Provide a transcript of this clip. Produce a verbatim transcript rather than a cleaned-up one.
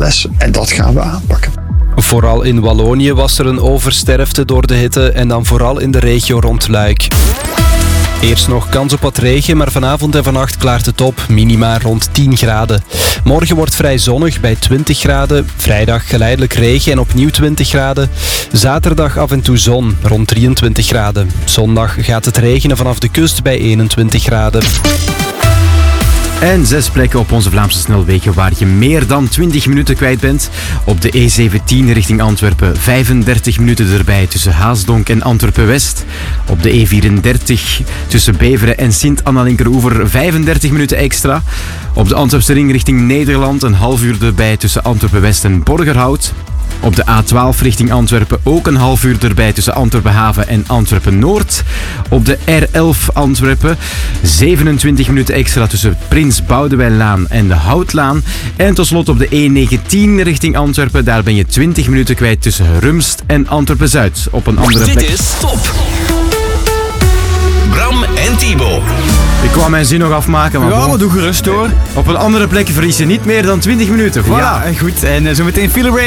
les. En dat gaan we aanpakken. Vooral in Wallonië was er een oversterfte door de hitte en dan vooral in de regio rond Luik. Eerst nog kans op wat regen, maar vanavond en vannacht klaart het op. Minima rond tien graden. Morgen wordt vrij zonnig bij twintig graden. Vrijdag geleidelijk regen en opnieuw twintig graden. Zaterdag af en toe zon rond drieëntwintig graden. Zondag gaat het regenen vanaf de kust bij eenentwintig graden. En zes plekken op onze Vlaamse snelwegen waar je meer dan twintig minuten kwijt bent. Op de E zeventien richting Antwerpen vijfendertig minuten erbij tussen Haasdonk en Antwerpen-West. Op de E vierendertig tussen Beveren en Sint-Anna-Linkeroever vijfendertig minuten extra. Op de Antwerpse ring richting Nederland een half uur erbij tussen Antwerpen-West en Borgerhout. Op de A twaalf richting Antwerpen ook een half uur erbij tussen Antwerpen-Haven en Antwerpen-Noord. Op de R elf Antwerpen zevenentwintig minuten extra tussen Prins Boudewijnlaan en de Houtlaan. En tot slot op de E negentien richting Antwerpen. Daar ben je twintig minuten kwijt tussen Rumst en Antwerpen-Zuid. Op een andere plek. Dit is Top. Bram en Thibaut. Ik kwam mijn zin nog afmaken, maar... Ja, maar doe gerust hoor. Op een andere plek verlies je niet meer dan twintig minuten. Voilà. Ja, goed. En uh, zo meteen Feel